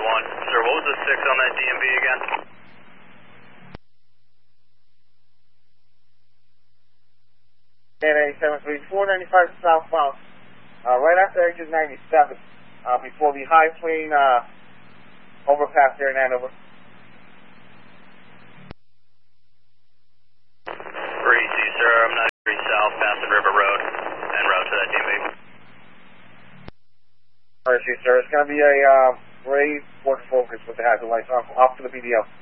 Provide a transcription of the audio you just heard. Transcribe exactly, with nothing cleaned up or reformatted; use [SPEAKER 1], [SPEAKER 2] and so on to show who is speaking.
[SPEAKER 1] one. Sir, what was the six on that D M V again?
[SPEAKER 2] ten eighty-seven three, four ninety-five southbound, uh, right after exit ninety-seven, uh, before the High Plain uh, overpass there in Andover.
[SPEAKER 1] Greasy, sir. I'm ninety degrees south, passing River Road, en route to that D M V.
[SPEAKER 2] Alright, sir. It's going to be a uh, gray Ford Focus with the hazard lights off, off to the P D L.